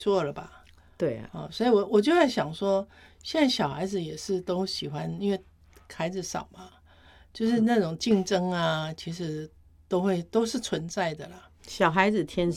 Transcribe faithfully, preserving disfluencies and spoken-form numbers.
做了吧？ 对啊， 哦，所以我我就在想说，现在小孩子也是都喜欢，因为孩子少嘛，就是那种竞争啊，其实都会都是存在的啦。 小孩子天